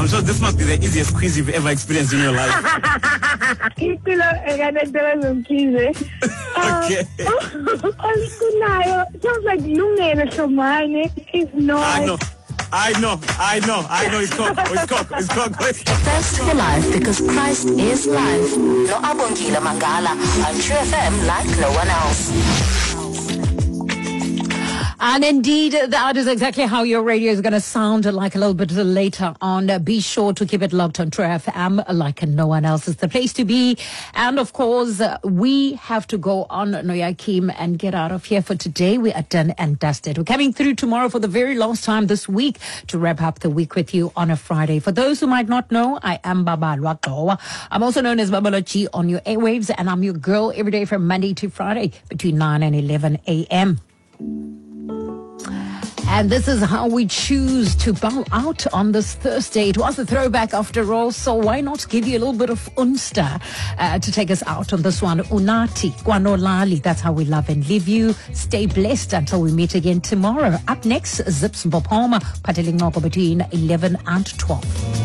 I'm sure this must be the easiest quiz you've ever experienced in your life. Okay. Sounds like Lungele Somane. It's not. I know. It's cock. Best for life because Christ is life. No Abongile Mangala on True FM like no one else. And indeed, that is exactly how your radio is going to sound like a little bit later on. Be sure to keep it locked on True FM like no one else is the place to be. And of course, we have to go on, Noyakim, and get out of here for today. We are done and dusted. We're coming through tomorrow for the very last time this week to wrap up the week with you on a Friday. For those who might not know, I am Baba Lwakdowa. I'm also known as Babalochi on your airwaves, and I'm your girl every day from Monday to Friday between 9 and 11 a.m. And this is how we choose to bow out on this Thursday. It was a throwback after all, so why not give you a little bit of unsta to take us out on this one. Unati, Kwanolali, that's how we love and leave you. Stay blessed until we meet again tomorrow. Up next, Zips Bopoma, Pateling Noko between 11 and 12.